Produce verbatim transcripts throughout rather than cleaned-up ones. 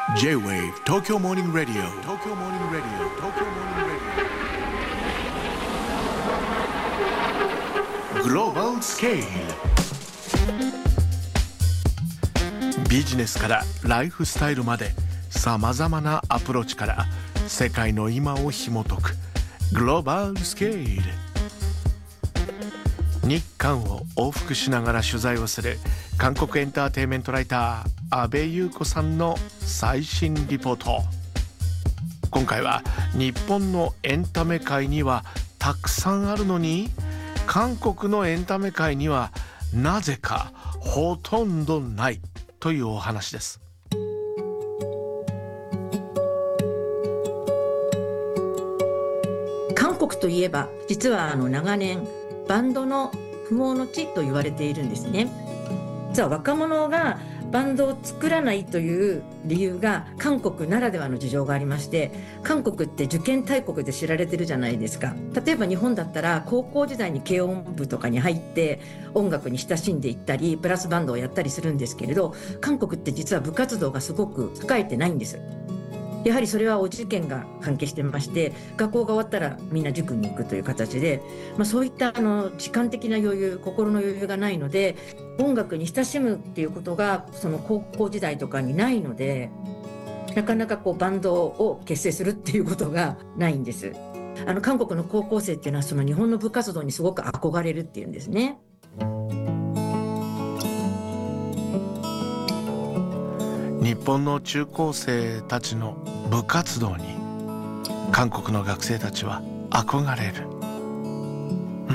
J-Wave Tokyo Morning Radio Tokyo Morning Radio Tokyo Morning Radio Global Scale ビジネスからライフスタイルまでさまざまなアプローチから世界の今を紐解くグローバルスケール。日韓を往復しながら取材をする韓国エンターテインメントライター阿部優子さんの最新リポート。今回は日本のエンタメ界にはたくさんあるのに韓国のエンタメ界にはなぜかほとんどないというお話です。 韓国といえば実はあの長年バンドの不毛の地と言われているんですね。実は若者がバンドを作らないという理由が韓国ならではの事情がありまして、韓国って受験大国で知られてるじゃないですか。例えば日本だったら高校時代に軽音部とかに入って音楽に親しんでいったりブラスバンドをやったりするんですけれど、韓国って実は部活動がすごく栄えてないんです。やはりそれはお受験が関係してまして、学校が終わったらみんな塾に行くという形で、まあ、そういったあの時間的な余裕、心の余裕がないので、音楽に親しむっていうことがその高校時代とかにないので、なかなかこうバンドを結成するっていうことがないんです。あの韓国の高校生っていうのはその日本の部活動にすごく憧れるっていうんですね。 日本の中高生たちの部活動に韓国の学生たちは憧れる。うん、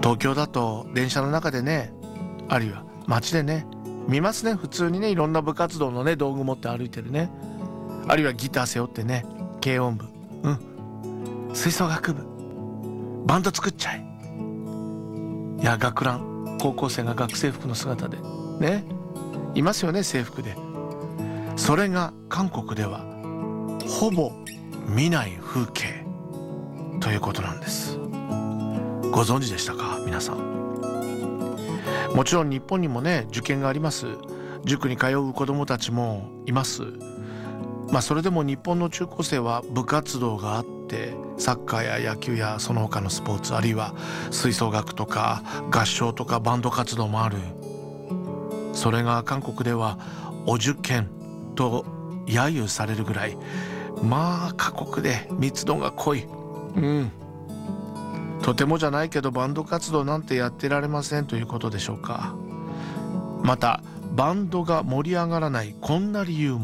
東京だと電車の中でね、あるいは街でね見ますね。普通にねいろんな部活動のね道具持って歩いてるね、あるいはギター背負ってね、軽音部、うん吹奏楽部、バンド作っちゃえ、いや学ラン、高校生が学生服の姿でねいますよね、制服で。それが韓国ではほぼ見ない風景ということなんです。ご存知でしたか皆さん。もちろん日本にもね受験があります。塾に通う子どもたちもいます。まあそれでも日本の中高生は部活動があって、サッカーや野球やその他のスポーツ、あるいは吹奏楽とか合唱とかバンド活動もある。それが韓国ではお受験と揶揄されるぐらい、まあ過酷で密度が濃い。うんとてもじゃないけどバンド活動なんてやってられませんということでしょうか。またバンドが盛り上がらないこんな理由も。